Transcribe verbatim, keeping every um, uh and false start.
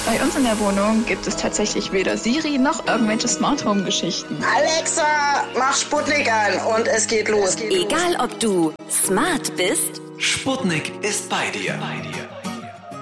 Bei uns in der Wohnung gibt es tatsächlich weder Siri noch irgendwelche Smart Home Geschichten. Alexa, mach Sputnik an und es geht los. Egal ob du smart bist, Sputnik ist bei dir. Bei dir.